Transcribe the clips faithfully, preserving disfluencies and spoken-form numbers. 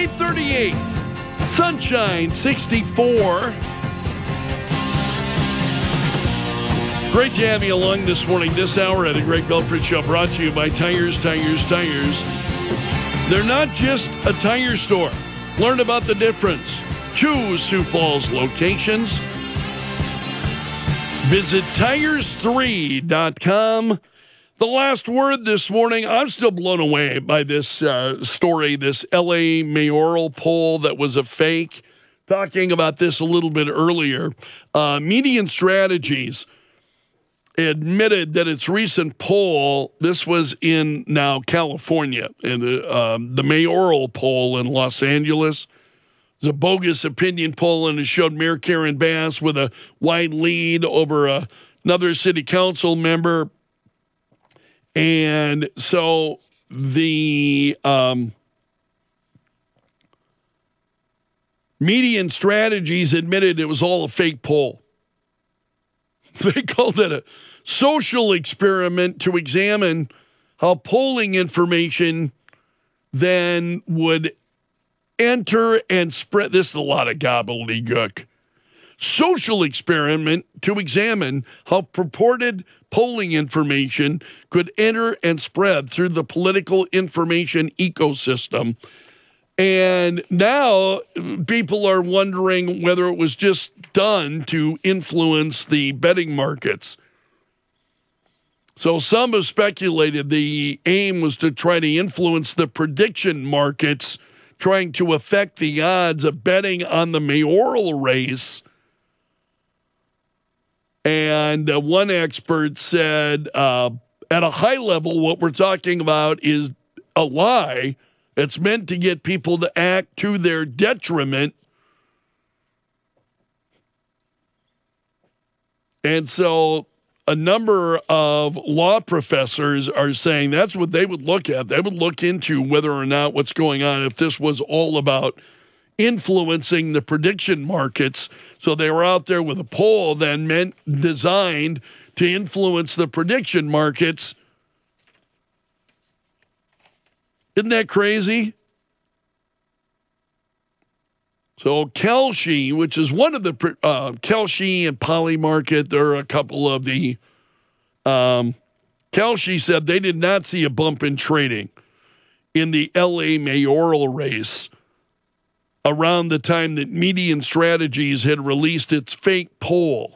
eight thirty-eight. Sunshine sixty-four. Great to have you along this morning, this hour at the Greg Belford Show, brought to you by Tires, Tires, Tires. They're not just a tire store. Learn about the difference. Two Sioux Falls locations. Visit tires three dot com. The last word this morning, I'm still blown away by this uh, story, this L A mayoral poll that was a fake. Talking about this a little bit earlier. Uh, Median Strategies admitted that its recent poll, this was in now California, and the, um, the mayoral poll in Los Angeles, was a bogus opinion poll, and it showed Mayor Karen Bass with a wide lead over a, another city council member. And so the um, Median Strategies admitted it was all a fake poll. They called it a social experiment to examine how polling information then would enter and spread. This is a lot of gobbledygook. Social experiment to examine how purported polling information could enter and spread through the political information ecosystem. And now people are wondering whether it was just done to influence the betting markets. So some have speculated the aim was to try to influence the prediction markets, trying to affect the odds of betting on the mayoral race. And uh, one expert said, uh, at a high level, what we're talking about is a lie. It's meant to get people to act to their detriment. And so a number of law professors are saying that's what they would look at. They would look into whether or not what's going on, if this was all about influencing the prediction markets. So they were out there with a poll then meant designed to influence the prediction markets. Isn't that crazy? So Kalshi, which is one of the, uh, Kalshi and Polymarket, there are a couple of the, um, Kalshi said they did not see a bump in trading in the L A mayoral race around the time that Median Strategies had released its fake poll.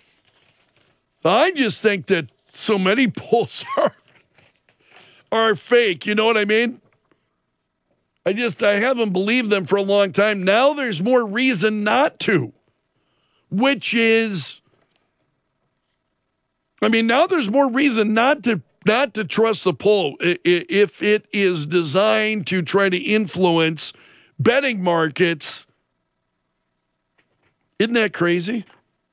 I just think that so many polls are are fake. You know what I mean? I just, I haven't believed them for a long time. Now there's more reason not to, which is, I mean, now there's more reason not to, not to trust the poll if it is designed to try to influence betting markets. Isn't that crazy?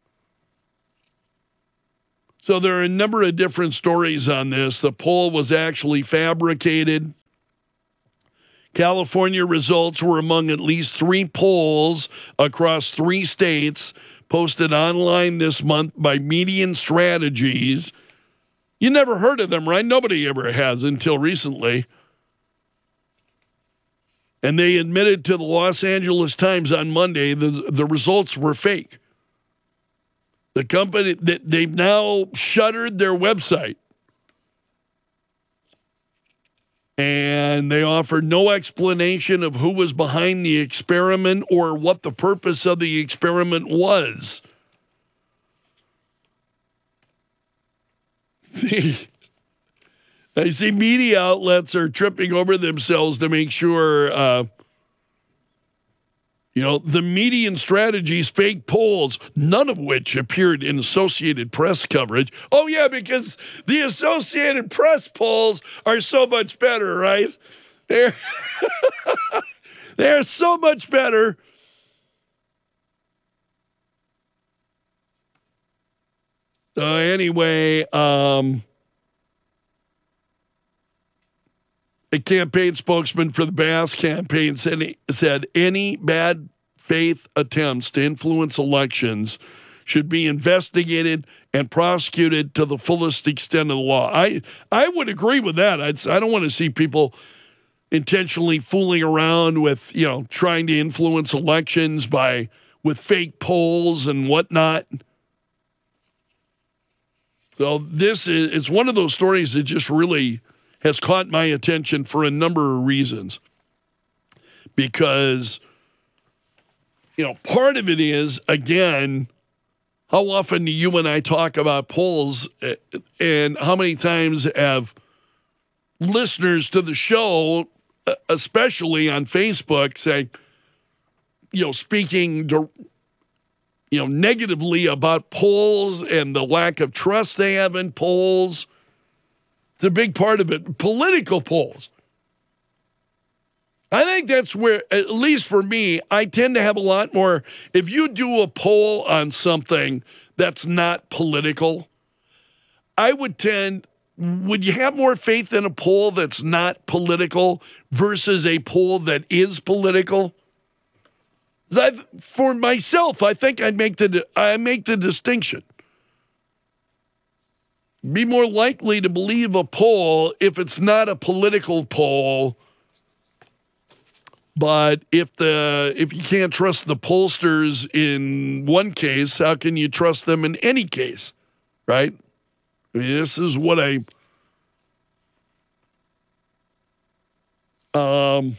So there are a number of different stories on this. The poll was actually fabricated. California results were among at least three polls across three states posted online this month by Median Strategies. You never heard of them, right? Nobody ever has until recently. And they admitted to the Los Angeles Times on Monday that the results were fake. The company, that they've now shuttered their website. And they offered no explanation of who was behind the experiment or what the purpose of the experiment was. I see media outlets are tripping over themselves to make sure, uh, you know, the Median Strategies fake polls, none of which appeared in Associated Press coverage. Oh, yeah, because the Associated Press polls are so much better, right? They're, they're so much better. So anyway, um, a campaign spokesman for the Bass campaign said, said any bad faith attempts to influence elections should be investigated and prosecuted to the fullest extent of the law. I I would agree with that. I'd, I don't want to see people intentionally fooling around with, you know, trying to influence elections by with fake polls and whatnot. So this is it's one of those stories that just really has caught my attention for a number of reasons. Because, you know, part of it is, again, how often do you and I talk about polls, and how many times have listeners to the show, especially on Facebook, say, you know, speaking to, you know, negatively about polls and the lack of trust they have in polls. It's a big part of it. Political polls. I think that's where, at least for me, I tend to have a lot more. If you do a poll on something that's not political, I would tend, would you have more faith in a poll that's not political versus a poll that is political? That, for myself, I think I'd make the I make the distinction. Be more likely to believe a poll if it's not a political poll. But if the if you can't trust the pollsters in one case, how can you trust them in any case, right? I mean, this is what I um.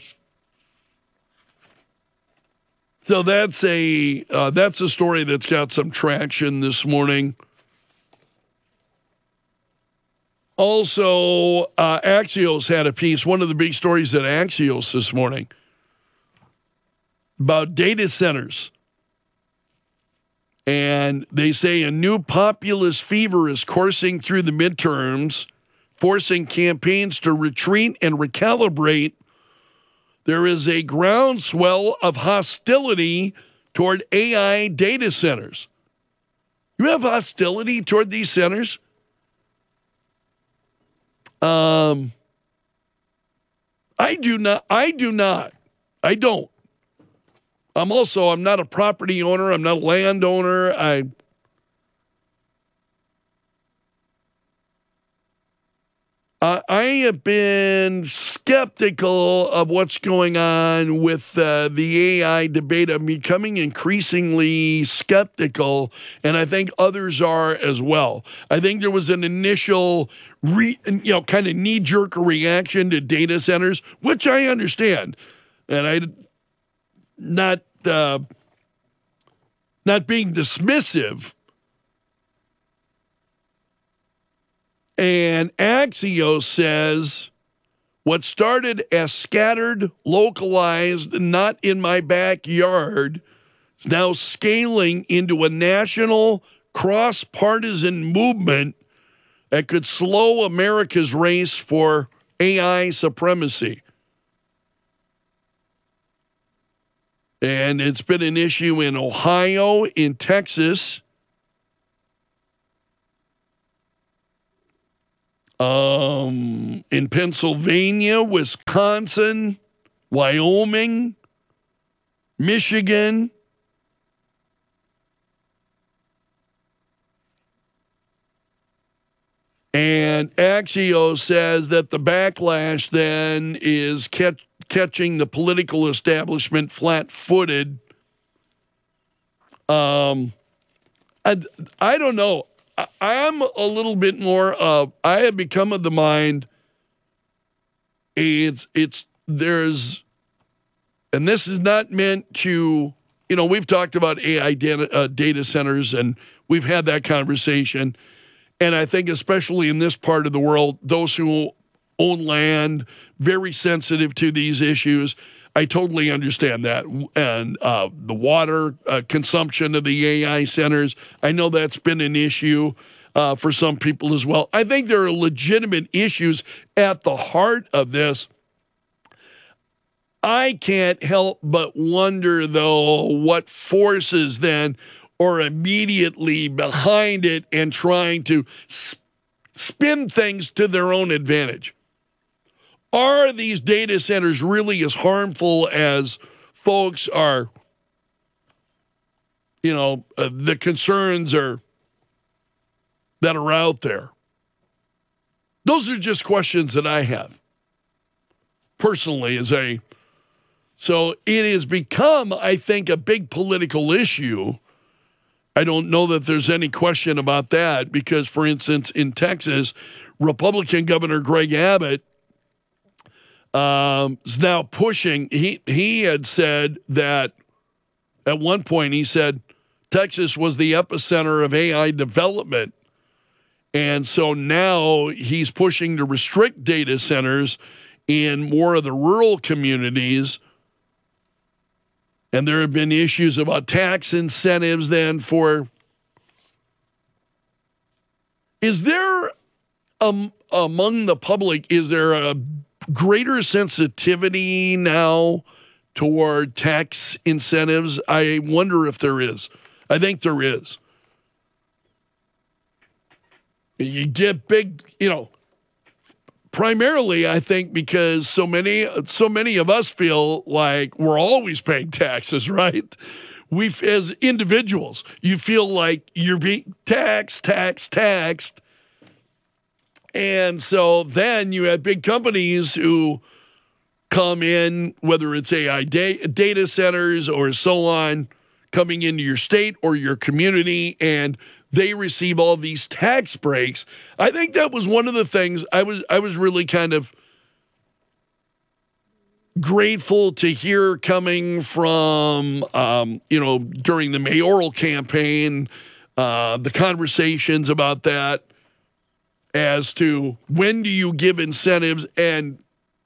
So that's a uh, that's a story that's got some traction this morning. Also, uh, Axios had a piece, one of the big stories at Axios this morning, about data centers. And they say a new populist fever is coursing through the midterms, forcing campaigns to retreat and recalibrate. There is a groundswell of hostility toward A I data centers. You have hostility toward these centers? Um, I do not. I do not. I don't. I'm also, I'm not a property owner. I'm not a landowner. I, uh, I have been skeptical of what's going on with uh, the A I debate. I'm becoming increasingly skeptical, and I think others are as well. I think there was an initial, re, you know, kind of knee-jerk reaction to data centers, which I understand, and I not uh, not being dismissive. And Axios says, what started as scattered, localized, not in my backyard, is now scaling into a national, cross-partisan movement that could slow America's race for A I supremacy. And it's been an issue in Ohio, in Texas, Um, in Pennsylvania, Wisconsin, Wyoming, Michigan. And Axios says that the backlash then is catch, catching the political establishment flat-footed. Um, I, I don't know. I'm a little bit more of, I have become of the mind, it's, it's, there's, and this is not meant to, you know, we've talked about A I data, uh, data centers, and we've had that conversation. And I think especially in this part of the world, those who own land, very sensitive to these issues. I totally understand that. And uh, the water uh, consumption of the A I centers, I know that's been an issue uh, for some people as well. I think there are legitimate issues at the heart of this. I can't help but wonder, though, what forces then are immediately behind it and trying to sp- spin things to their own advantage. Are these data centers really as harmful as folks are, you know, uh, the concerns are that are out there? Those are just questions that I have. personally, as a so it has become, I think, a big political issue. I don't know that there's any question about that because, for instance, in Texas, Republican Governor Greg Abbott um, is now pushing. He he had said that at one point he said Texas was the epicenter of A I development. And so now he's pushing to restrict data centers in more of the rural communities. And there have been issues about tax incentives then for. Is there, um, among the public, is there a greater sensitivity now toward tax incentives? I wonder if there is. I think there is. You get big, you know, primarily, I think, because so many, so many of us feel like we're always paying taxes, right? We, as individuals, you feel like you're being taxed, taxed, taxed. And so then you have big companies who come in, whether it's A I da- data centers or so on, coming into your state or your community, and they receive all these tax breaks. I think that was one of the things I was I was really kind of grateful to hear coming from, um, you know, during the mayoral campaign, uh, the conversations about that as to when do you give incentives and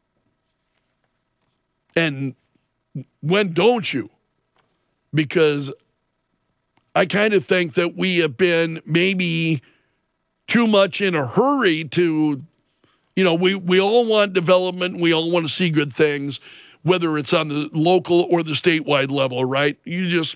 and when don't you? Because I kind of think that we have been maybe too much in a hurry to, you know, we, we all want development. We all want to see good things, whether it's on the local or the statewide level, right? You just,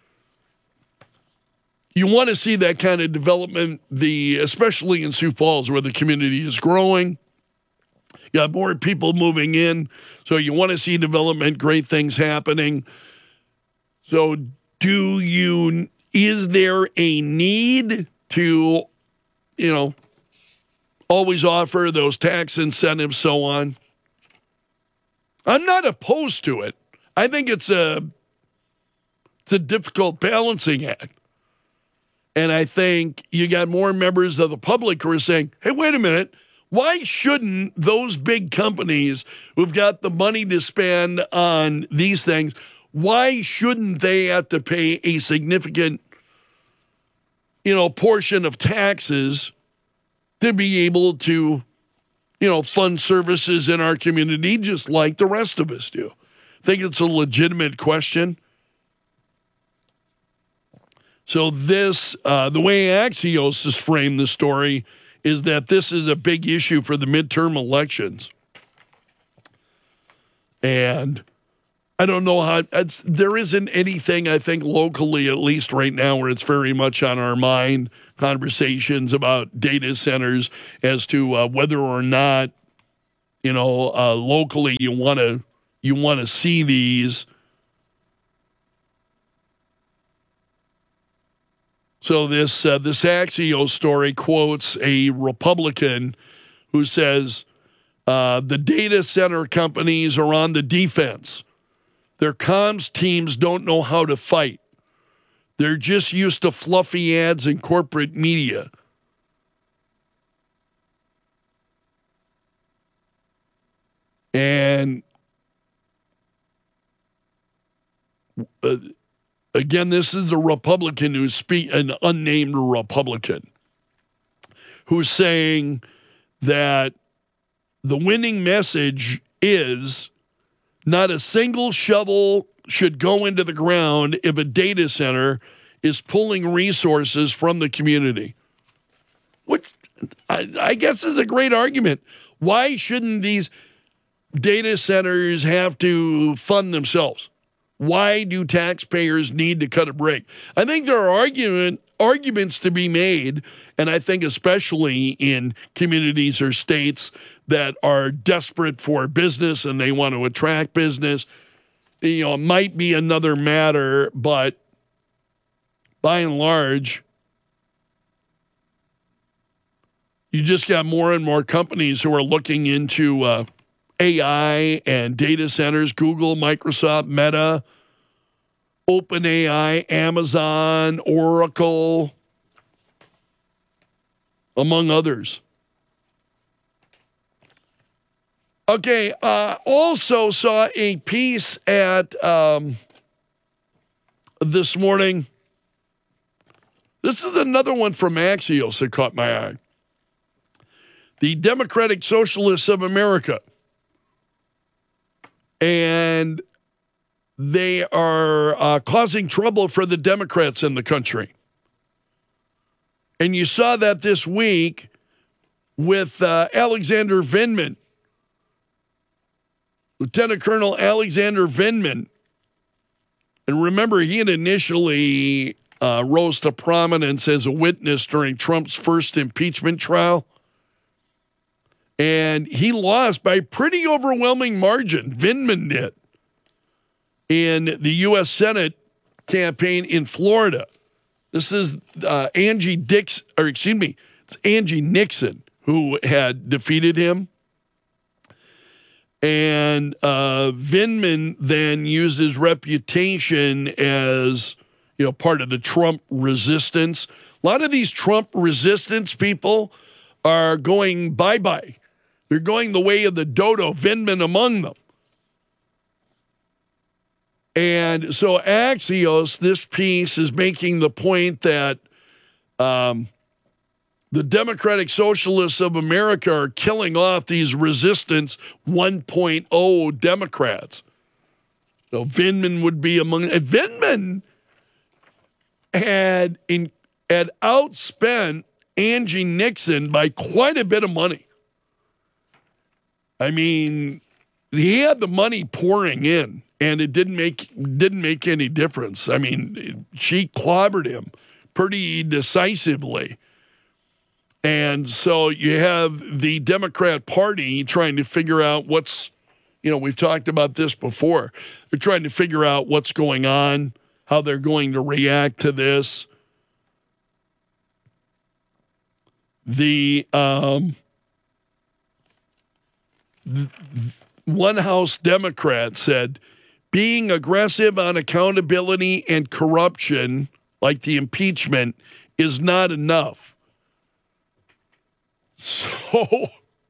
you want to see that kind of development, the especially in Sioux Falls where the community is growing. You have more people moving in. So you want to see development, great things happening. So do you, is there a need to, you know, always offer those tax incentives, so on? I'm not opposed to it. I think it's a, it's a difficult balancing act. And I think you got more members of the public who are saying, hey, wait a minute. Why shouldn't those big companies who've got the money to spend on these things, why shouldn't they have to pay a significant, you know, portion of taxes to be able to, you know, fund services in our community just like the rest of us do? I think it's a legitimate question. So this, uh, the way Axios has framed the story is that this is a big issue for the midterm elections. And I don't know how, it's, there isn't anything, I think, locally, at least right now, where it's very much on our mind, conversations about data centers as to uh, whether or not, you know, uh, locally you want to you want to see these. So this uh, this Axios story quotes a Republican who says uh, the data center companies are on the defense. Their comms teams don't know how to fight. They're just used to fluffy ads in corporate media. And uh, again, this is a Republican who's speak, an unnamed Republican, who's saying that the winning message is not a single shovel should go into the ground if a data center is pulling resources from the community. Which I, I guess is a great argument. Why shouldn't these data centers have to fund themselves? Why do taxpayers need to cut a break? I think there are argument, arguments to be made, and I think especially in communities or states that are desperate for business and they want to attract business, you know, it might be another matter, but by and large, you just got more and more companies who are looking into uh, A I and data centers, Google, Microsoft, Meta, OpenAI, Amazon, Oracle, among others. Okay, uh, also saw a piece at um, this morning. This is another one from Axios that caught my eye. The Democratic Socialists of America. And they are uh, causing trouble for the Democrats in the country. And you saw that this week with uh, Alexander Vindman. Lieutenant Colonel Alexander Vindman. And remember, he had initially uh, rose to prominence as a witness during Trump's first impeachment trial. And he lost by pretty overwhelming margin. Vindman did. In the U S Senate campaign in Florida. This is uh, Angie Dix, or excuse me, it's Angie Nixon who had defeated him. And uh, Vindman then used his reputation as, you know, part of the Trump resistance. A lot of these Trump resistance people are going bye-bye. They're going the way of the dodo, Vindman among them. And so Axios, this piece is making the point that um, the Democratic Socialists of America are killing off these resistance one point oh Democrats. So Vindman would be among... And Vindman had, in, had outspent Angie Nixon by quite a bit of money. I mean, he had the money pouring in, and it didn't make didn't make any difference. I mean, she clobbered him pretty decisively. And so you have the Democrat Party trying to figure out what's, you know, we've talked about this before. They're trying to figure out what's going on, how they're going to react to this. The um, one House Democrat said, being aggressive on accountability and corruption, like the impeachment, is not enough. So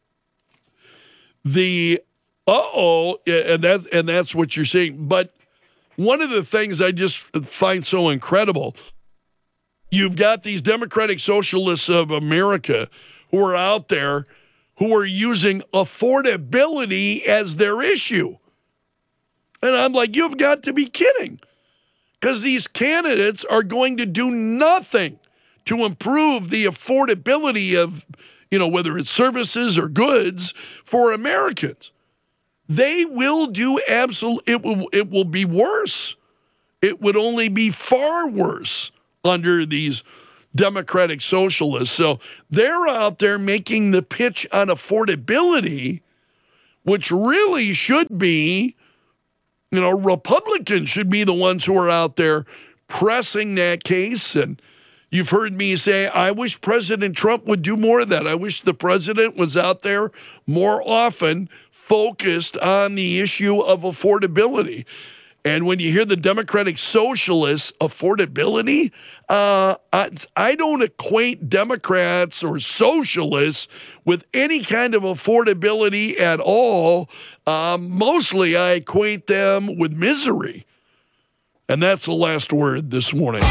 the uh-oh, and that and that's what you're seeing. But one of the things I just find so incredible, you've got these Democratic Socialists of America who are out there who are using affordability as their issue. And I'm like, you've got to be kidding. Because these candidates are going to do nothing to improve the affordability of, you know, whether it's services or goods for Americans. They will do absolute, it will, it will be worse. It would only be far worse under these Democratic Socialists. So they're out there making the pitch on affordability, which really should be, you know, Republicans should be the ones who are out there pressing that case. And you've heard me say, I wish President Trump would do more of that. I wish the president was out there more often focused on the issue of affordability. And when you hear the Democratic Socialists, affordability, uh, I, I don't equate Democrats or socialists with any kind of affordability at all. Um, mostly I equate them with misery. And that's the last word this morning.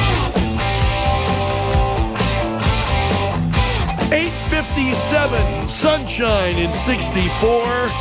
eight fifty-seven, sunshine in sixty-four.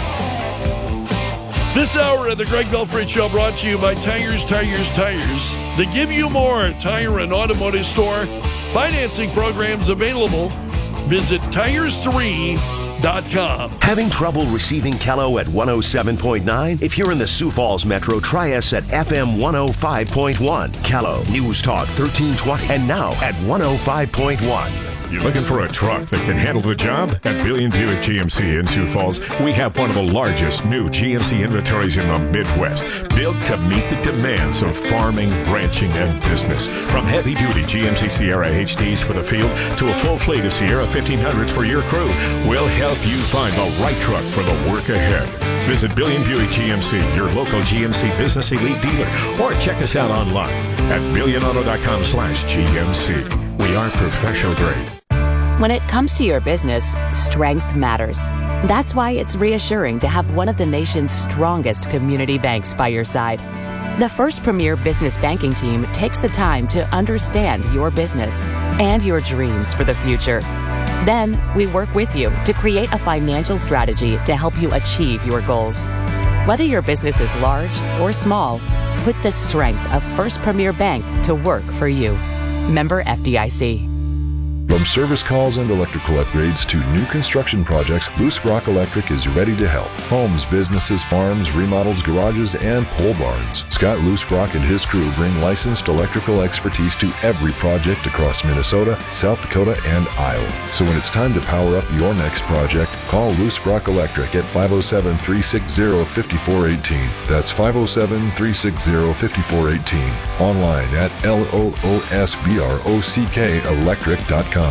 This hour of the Greg Belfrage Show brought to you by Tires, Tires, Tires. They give you more. Tire and automotive store. Financing programs available. Visit tires three dot com. Having trouble receiving Kello at one oh seven point nine? If you're in the Sioux Falls Metro, try us at F M one oh five point one. Kello, News Talk thirteen twenty, and now at one oh five point one. Looking for a truck that can handle the job? At Billion Buick G M C in Sioux Falls, we have one of the largest new G M C inventories in the Midwest, built to meet the demands of farming, ranching, and business. From heavy-duty G M C Sierra H Ds for the field to a full fleet of Sierra fifteen hundreds for your crew, we'll help you find the right truck for the work ahead. Visit Billion Buick G M C, your local G M C Business Elite dealer, or check us out online at billion auto dot com slash G M C. We are professional grade. When it comes to your business, strength matters. That's why it's reassuring to have one of the nation's strongest community banks by your side. The First Premier Business Banking Team takes the time to understand your business and your dreams for the future. Then, we work with you to create a financial strategy to help you achieve your goals. Whether your business is large or small, put the strength of First Premier Bank to work for you. Member F D I C. From service calls and electrical upgrades to new construction projects, Loose Rock Electric is ready to help. Homes, businesses, farms, remodels, garages, and pole barns. Scott Loose Rock and his crew bring licensed electrical expertise to every project across Minnesota, South Dakota, and Iowa. So when it's time to power up your next project, call Loose Rock Electric at five oh seven, three six zero, five four one eight. That's five oh seven, three six zero, five four one eight. Online at L O O S B R O C K electric dot com.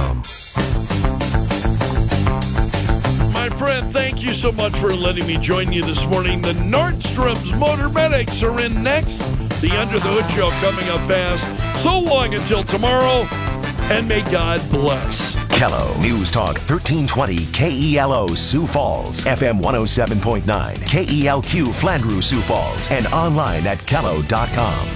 My friend, thank you so much for letting me join you this morning. The Nordstrom's Motor Medics are in next. The Under the Hood Show coming up fast. So long until tomorrow, and may God bless. Kello News Talk thirteen twenty K E L O Sioux Falls, F M one oh seven point nine, K E L Q Flandreau Sioux Falls, and online at kello dot com.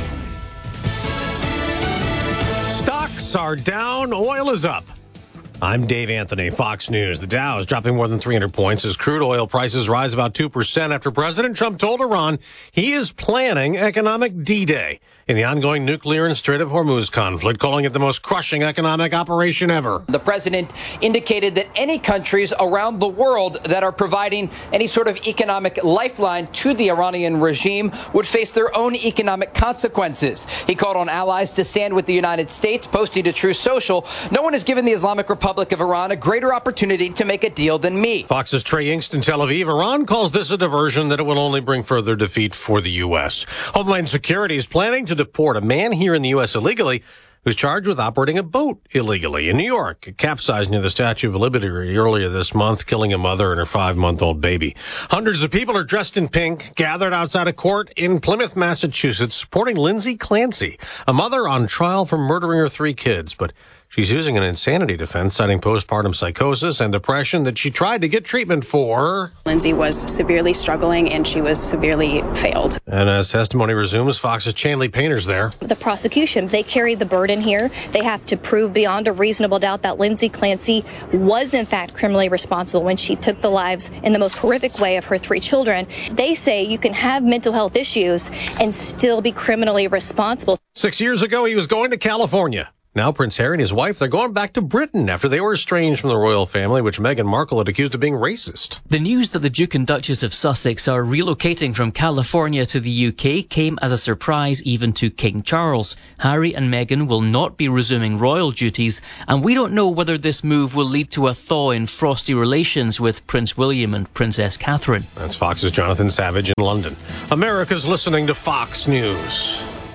Stocks are down, oil is up. I'm Dave Anthony, Fox News. The Dow is dropping more than three hundred points as crude oil prices rise about two percent after President Trump told Iran he is planning economic D-Day in the ongoing nuclear and Strait of Hormuz conflict, calling it the most crushing economic operation ever. The president indicated that any countries around the world that are providing any sort of economic lifeline to the Iranian regime would face their own economic consequences. He called on allies to stand with the United States, posting to Truth Social, "No one has given the Islamic Republic of Iran a greater opportunity to make a deal than me." Fox's Trey Yingst in Tel Aviv. Iran calls this a diversion that it will only bring further defeat for the U S. Homeland Security is planning to deport a man here in the U S illegally who's charged with operating a boat illegally in New York. It capsized near the Statue of Liberty earlier this month, killing a mother and her five-month-old baby. Hundreds of people are dressed in pink, gathered outside a court in Plymouth, Massachusetts, supporting Lindsay Clancy, a mother on trial for murdering her three kids. But she's using an insanity defense, citing postpartum psychosis and depression that she tried to get treatment for. Lindsay was severely struggling and she was severely failed. And as testimony resumes, Fox's Chanley Painter's there. The prosecution, they carry the burden here. They have to prove beyond a reasonable doubt that Lindsay Clancy was in fact criminally responsible when she took the lives in the most horrific way of her three children. They say you can have mental health issues and still be criminally responsible. Six years ago, he was going to California. Now Prince Harry and his wife, they're going back to Britain after they were estranged from the royal family, which Meghan Markle had accused of being racist. The news that the Duke and Duchess of Sussex are relocating from California to the U K came as a surprise even to King Charles. Harry and Meghan will not be resuming royal duties, and we don't know whether this move will lead to a thaw in frosty relations with Prince William and Princess Catherine. That's Fox's Jonathan Savage in London. America's listening to Fox News.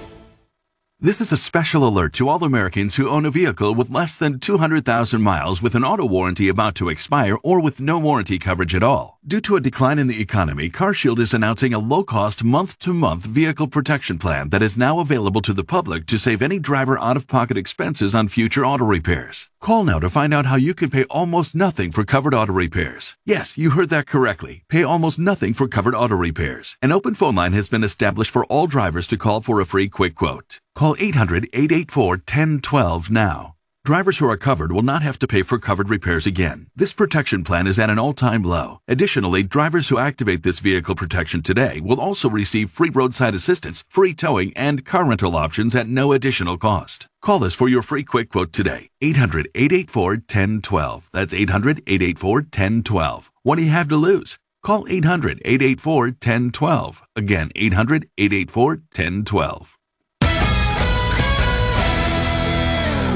This is a special alert to all Americans who own a vehicle with less than two hundred thousand miles with an auto warranty about to expire or with no warranty coverage at all. Due to a decline in the economy, CarShield is announcing a low-cost month-to-month vehicle protection plan that is now available to the public to save any driver out-of-pocket expenses on future auto repairs. Call now to find out how you can pay almost nothing for covered auto repairs. Yes, you heard that correctly. Pay almost nothing for covered auto repairs. An open phone line has been established for all drivers to call for a free quick quote. Call eight hundred, eight eight four, one zero one two now. Drivers who are covered will not have to pay for covered repairs again. This protection plan is at an all-time low. Additionally, drivers who activate this vehicle protection today will also receive free roadside assistance, free towing, and car rental options at no additional cost. Call us for your free quick quote today. eight hundred, eight eight four, one zero one two. That's eight hundred, eight eight four, one zero one two. What do you have to lose? Call eight hundred, eight eight four, one zero one two. Again, eight hundred, eight eight four, one zero one two.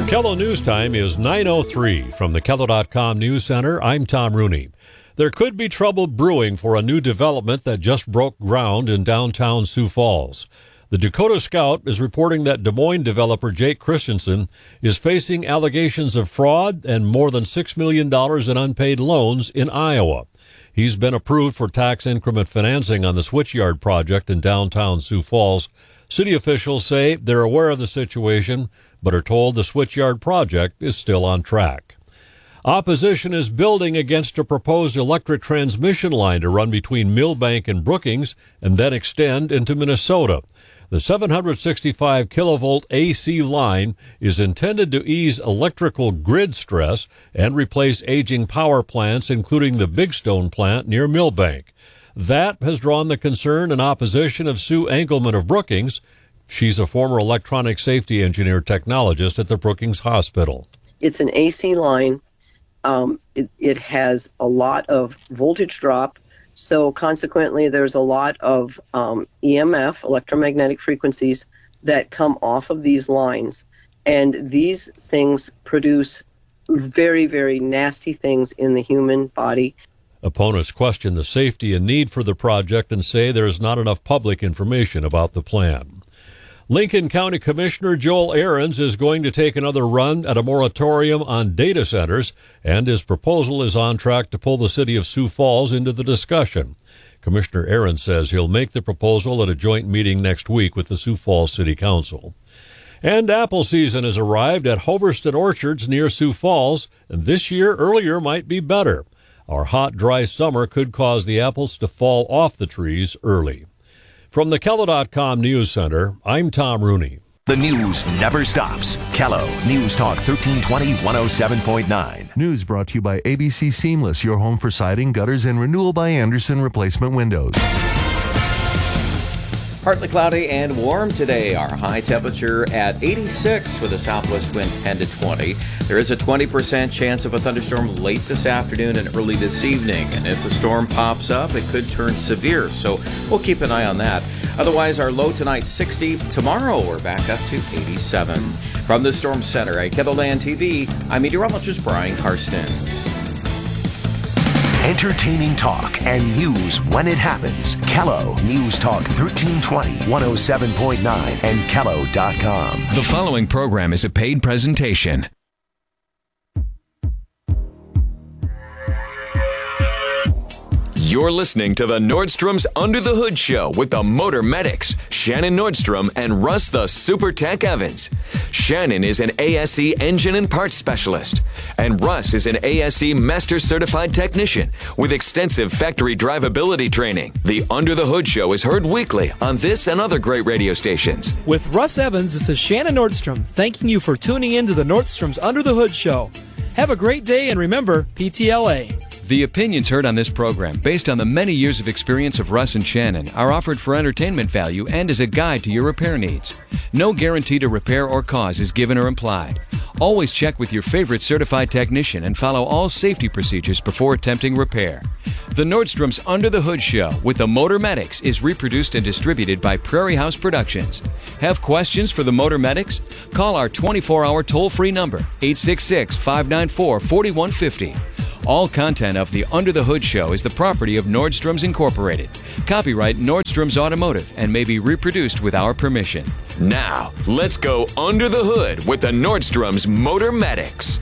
Kello News Time is nine oh three. From the Kello dot com News Center, I'm Tom Rooney. There could be trouble brewing for a new development that just broke ground in downtown Sioux Falls. The Dakota Scout is reporting that Des Moines developer Jake Christensen is facing allegations of fraud and more than six million dollars in unpaid loans in Iowa. He's been approved for tax increment financing on the Switchyard project in downtown Sioux Falls. City officials say they're aware of the situation, but are told the Switchyard project is still on track. Opposition is building against a proposed electric transmission line to run between Millbank and Brookings and then extend into Minnesota. The seven hundred sixty-five kilovolt A C line is intended to ease electrical grid stress and replace aging power plants, including the Big Stone plant near Millbank. That has drawn the concern and opposition of Sue Engelman of Brookings. She's a former electronic safety engineer technologist at the Brookings Hospital. It's an A C line. Um, it, it has a lot of voltage drop, so consequently there's a lot of um, E M F, electromagnetic frequencies, that come off of these lines. And these things produce very, very nasty things in the human body. Opponents question the safety and need for the project and say there is not enough public information about the plan. Lincoln County Commissioner Joel Ahrens is going to take another run at a moratorium on data centers, and his proposal is on track to pull the city of Sioux Falls into the discussion. Commissioner Ahrens says he'll make the proposal at a joint meeting next week with the Sioux Falls City Council. And apple season has arrived at Hoverston Orchards near Sioux Falls, and this year earlier might be better. Our hot, dry summer could cause the apples to fall off the trees early. From the Kello dot com News Center, I'm Tom Rooney. The news never stops. Kello News Talk thirteen twenty, one oh seven point nine. News brought to you by A B C Seamless, your home for siding, gutters, and renewal by Anderson replacement windows. Partly cloudy and warm today. Our high temperature at eighty-six with a southwest wind ten to twenty. There is a twenty percent chance of a thunderstorm late this afternoon and early this evening. And if the storm pops up, it could turn severe. So we'll keep an eye on that. Otherwise, our low tonight sixty. Tomorrow, we're back up to eighty-seven. From the Storm Center at KELOLAND T V, I'm meteorologist Brian Karstens. Entertaining talk and news when it happens. Kello News Talk thirteen twenty, one oh seven point nine and Kello dot com. The following program is a paid presentation. You're listening to the Nordstrom's Under the Hood Show with the Motor Medics, Shannon Nordstrom and Russ the Super Tech Evans. Shannon is an A S E engine and parts specialist, and Russ is an A S E Master Certified Technician with extensive factory drivability training. The Under the Hood Show is heard weekly on this and other great radio stations. With Russ Evans, this is Shannon Nordstrom, thanking you for tuning in to the Nordstrom's Under the Hood Show. Have a great day, and remember, P T L A. The opinions heard on this program, based on the many years of experience of Russ and Shannon, are offered for entertainment value and as a guide to your repair needs. No guarantee to repair or cause is given or implied. Always check with your favorite certified technician and follow all safety procedures before attempting repair. The Nordstrom's Under the Hood Show with the Motor Medics is reproduced and distributed by Prairie House Productions. Have questions for the Motor Medics? Call our twenty-four hour toll-free number, eight six six, five nine four, four one five zero. All content of the Under the Hood Show is the property of Nordstrom's Incorporated. Copyright Nordstrom's Automotive and may be reproduced with our permission. Now, let's go under the hood with the Nordstrom's Motor Medics.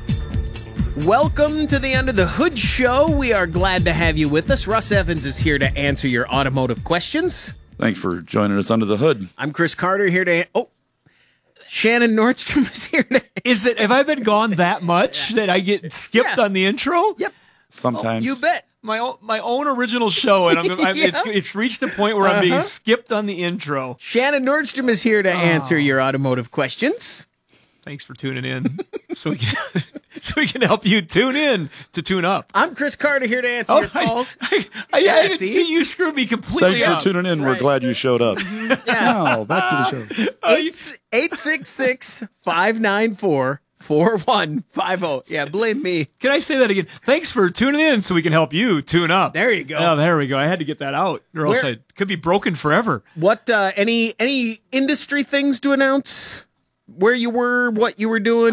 Welcome to the Under the Hood Show. We are glad to have you with us. Russ Evans is here to answer your automotive questions. Thanks for joining us under the hood. I'm Chris Carter here to... Oh, Shannon Nordstrom is here to... Is it, have I been gone that much yeah. that I get skipped yeah. on the intro? Yep. Sometimes. Oh, you bet. My own, my own original show, and I'm, I'm, yeah. it's, it's reached the point where I'm being uh-huh. skipped on the intro. Shannon Nordstrom is here to oh. answer your automotive questions. Thanks for tuning in, so we can so we can help you tune in to tune up. I'm Chris Carter here to answer oh, your calls. I, I, yeah, I didn't see? see you screwed me completely. Thanks out. for tuning in. Right. We're glad you showed up. Yeah. Now back to the show. Uh, eight six six, five nine four, four one five zero. Yeah, blame me. Can I say that again? Thanks for tuning in, so we can help you tune up. There you go. Oh, there we go. I had to get that out, or else Where, I could be broken forever. What? Uh, any any industry things to announce? where you were, what you were doing?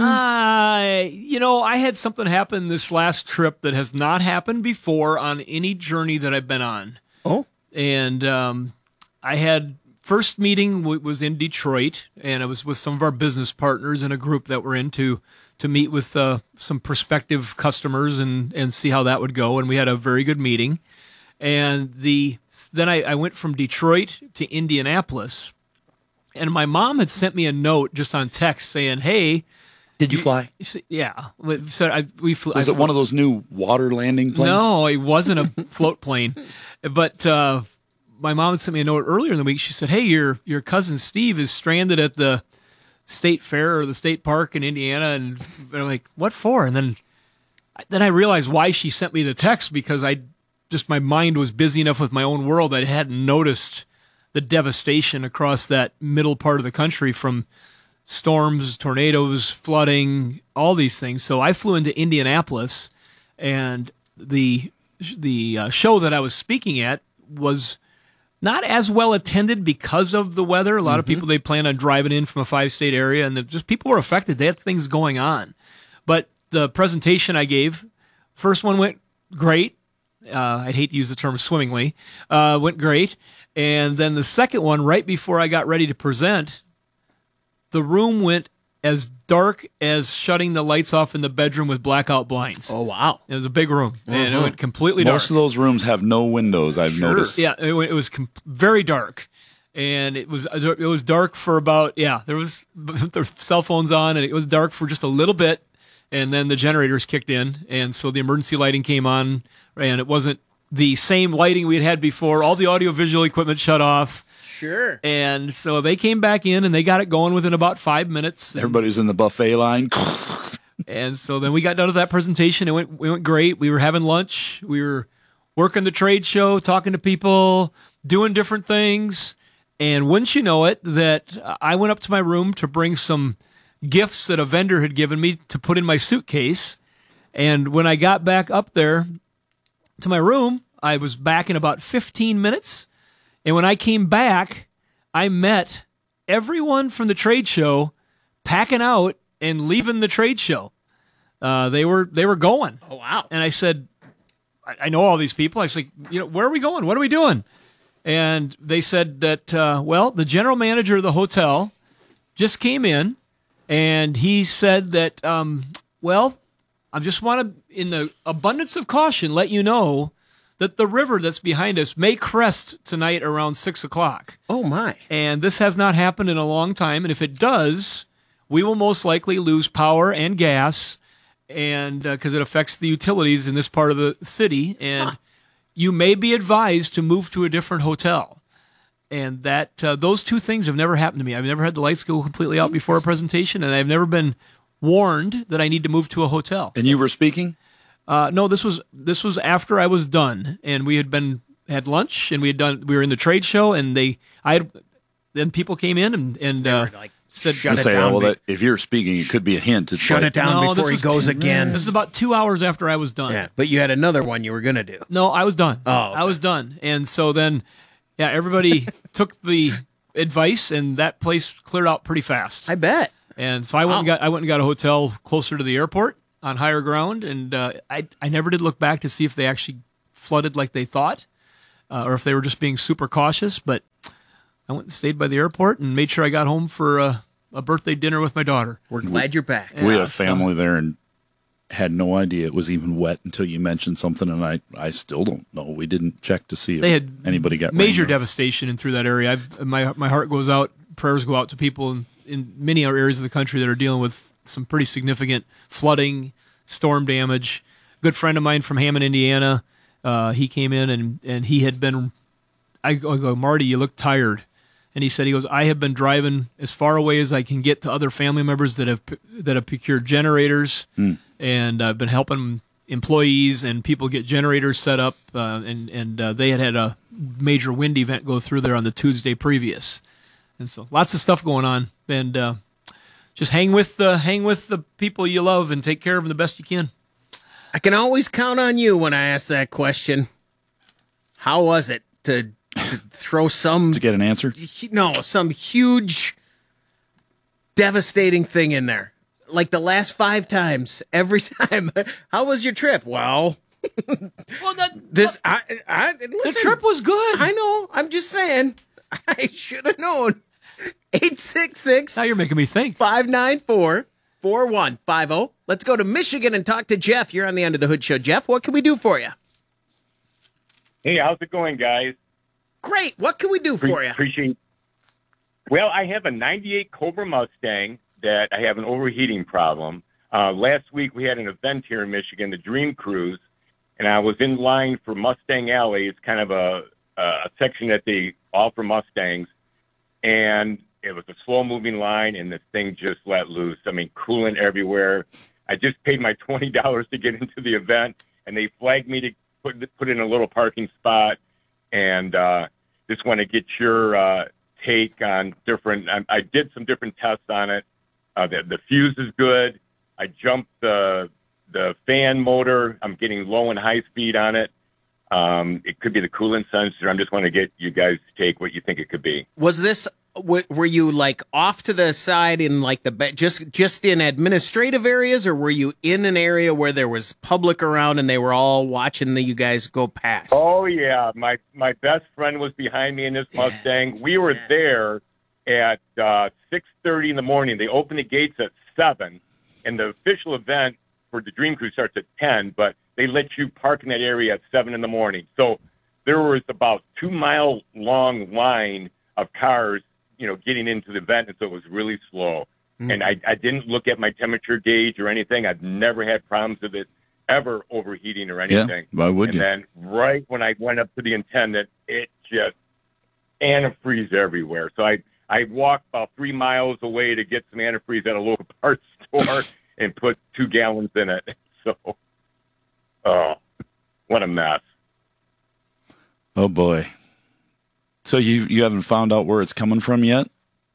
Uh, you know, I had something happen this last trip that has not happened before on any journey that I've been on. Oh. And um, I had first meeting w- was in Detroit, and I was with some of our business partners in a group that we're into to meet with uh, some prospective customers and, and see how that would go. And we had a very good meeting. And the then I, I went from Detroit to Indianapolis. And my mom had sent me a note just on text saying, "Hey, did you fly?" Yeah, so I, we flew. Was I it flew. one of those new water landing planes? No, it wasn't a float plane. But uh, my mom had sent me a note earlier in the week. She said, "Hey, your your cousin Steve is stranded at the state fair or the state park in Indiana," and I'm like, "What for?" And then then I realized why she sent me the text, because I just my mind was busy enough with my own world that I hadn't noticed the devastation across that middle part of the country from storms, tornadoes, flooding, all these things. So I flew into Indianapolis, and the the uh, show that I was speaking at was not as well attended because of the weather. A lot mm-hmm. of people, they plan on driving in from a five-state area, and just people were affected. They had things going on. But the presentation I gave, first one went great. Uh, I'd hate to use the term swimmingly. Uh, went great. And then the second one, right before I got ready to present, the room went as dark as shutting the lights off in the bedroom with blackout blinds. Oh, wow. It was a big room, uh-huh. and it went completely Most dark. of those rooms have no windows, I've Sure. noticed. Yeah, it, it was com- very dark. And it was it was dark for about, yeah, there was their cell phones on, and it was dark for just a little bit, and then the generators kicked in, and so the emergency lighting came on, and it wasn't the same lighting we had had before. All the audiovisual equipment shut off. Sure. And so they came back in, and they got it going within about five minutes. Everybody's in the buffet line. And so then we got done with that presentation. It went, it went great. We were having lunch. We were working the trade show, talking to people, doing different things. And wouldn't you know it, that I went up to my room to bring some gifts that a vendor had given me to put in my suitcase. And when I got back up there to my room, I was back in about fifteen minutes. And when I came back, I met everyone from the trade show packing out and leaving the trade show. Uh, they were they were going. Oh, wow. And I said, I, I know all these people. I was like, you know, where are we going? What are we doing? And they said that, uh, well, the general manager of the hotel just came in, and he said that, um, well, I just want to, in the abundance of caution, let you know that the river that's behind us may crest tonight around six o'clock. Oh, my. And this has not happened in a long time. And if it does, we will most likely lose power and gas, and because uh, it affects the utilities in this part of the city. And huh. you may be advised to move to a different hotel. And that uh, those two things have never happened to me. I've never had the lights go completely out before a presentation, and I've never been warned that I need to move to a hotel. And you were speaking? Uh, no, this was this was after I was done, and we had been had lunch, and we had done. We were in the trade show, and they, I had, then people came in and and uh, like, said, shut it say, down. Oh, well, be- that, if you're speaking, it could be a hint. It's shut like, it down no, before he was, goes again. This is about two hours after I was done. Yeah, but you had another one you were gonna do. No, I was done. Oh, okay. I was done, and so then, yeah, everybody took the advice, and that place cleared out pretty fast. I bet. And so I went and got I went and got a hotel closer to the airport on higher ground, and uh, I I never did look back to see if they actually flooded like they thought, uh, or if they were just being super cautious. But I went and stayed by the airport and made sure I got home for a, a birthday dinner with my daughter. We're glad you're back. We Yeah, have family so- there and had no idea it was even wet until you mentioned something, and I, I still don't know. We didn't check to see if They had anybody got major rained. devastation in through that area. I've, my my heart goes out, prayers go out to people in, in many other areas of the country that are dealing with some pretty significant flooding, storm damage. Good friend of mine from Hammond, Indiana, uh, he came in and, and he had been, I go, I go, Marty, you look tired. And he said, he goes, I have been driving as far away as I can get to other family members that have that have procured generators, Mm. and I've been helping employees and people get generators set up, uh, and and uh, they had had a major wind event go through there on the Tuesday previous, and so lots of stuff going on, and uh, just hang with the hang with the people you love and take care of them the best you can. I can always count on you when I ask that question. How was it to, to throw some to get an answer? No, some huge devastating thing in there. Like the last five times, every time. How was your trip? Well, well, that, this I, I listen, the trip was good. I know. I'm just saying. I should have known. eight six six. Now you're making me think. five nine four, four one five zero. Let's go to Michigan and talk to Jeff. You're on the Under the Hood Show. Jeff, what can we do for you? Hey, how's it going, guys? Great. What can we do Pre- for you? Appreciate. Well, I have a ninety-eight Cobra Mustang that I have an overheating problem. Uh, last week we had an event here in Michigan, the Dream Cruise, and I was in line for Mustang Alley. It's kind of a, a section that they offer Mustangs, and it was a slow-moving line, and this thing just let loose. I mean, coolant everywhere. I just paid my twenty dollars to get into the event, and they flagged me to put put in a little parking spot, and uh, just want to get your uh, take on different. I, I did some different tests on it. Uh, the, the fuse is good. I jumped the the fan motor. I'm getting low and high speed on it. Um, it could be the coolant sensor. I'm just want to get you guys to take what you think it could be. Was this? W- were you like off to the side in like the ba- just just in administrative areas, or were you in an area where there was public around and they were all watching the, you guys go past? Oh yeah, my my best friend was behind me in this Mustang. We were there at uh, six thirty in the morning. They opened the gates at seven, and the official event for the Dream Cruise starts at ten. But they let you park in that area at seven in the morning. So there was about two mile long line of cars, you know, getting into the event, and so it was really slow. Mm. And I, I didn't look at my temperature gauge or anything. I've never had problems with it ever overheating or anything. Yeah, why would and you? then right when I went up to the intendant, it just antifreeze everywhere. So I, I walked about three miles away to get some antifreeze at a local parts store and put two gallons in it. So, oh, what a mess. Oh, boy. So you you haven't found out where it's coming from yet?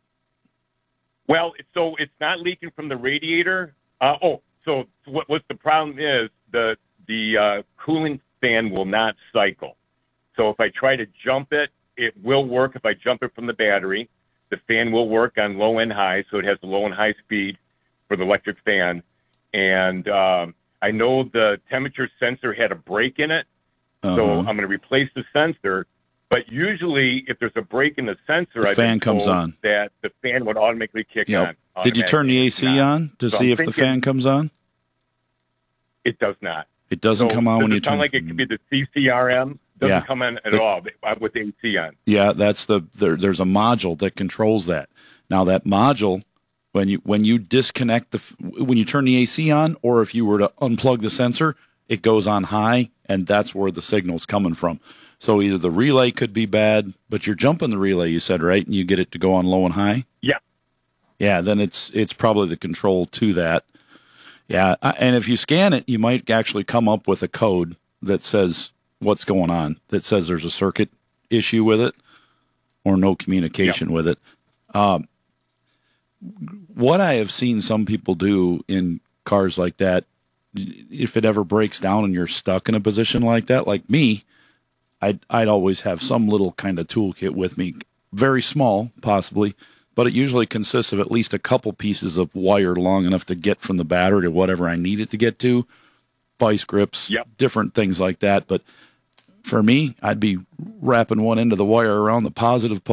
Well, so it's not leaking from the radiator. Uh, oh, so what what's the problem is the the uh, cooling fan will not cycle. So if I try to jump it, it will work if I jump it from the battery. The fan will work on low and high, so it has the low and high speed for the electric fan. And um, I know the temperature sensor had a break in it, uh-huh. so I'm going to replace the sensor. But usually, if there's a break in the sensor, the I've fan been comes told on. that the fan would automatically kick yep. on. Did you turn the A C on to so see I'm if thinking, the fan comes on? It does not. It doesn't so come on does when it you sound turn. like it could be the C C R M. Doesn't Yeah. come on at The- all with the A C on. Yeah, that's the there, there's a module that controls that. Now that module, when you when you disconnect the when you turn the A C on, or if you were to unplug the sensor, it goes on high, and that's where the signal's coming from. So either the relay could be bad, but you're jumping the relay, you said, right? And you get it to go on low and high? Yeah. Yeah, then it's it's probably the control to that. Yeah, I- and if you scan it, you might actually come up with a code that says what's going on, that says there's a circuit issue with it or no communication Yep. with it. Um, what I have seen some people do in cars like that, if it ever breaks down and you're stuck in a position like that, like me, I'd, I'd always have some little kind of toolkit with me, very small, possibly, but it usually consists of at least a couple pieces of wire long enough to get from the battery to whatever I need it to get to, vice grips, Yep. different things like that. But for me, I'd be wrapping one end of the wire around the positive pole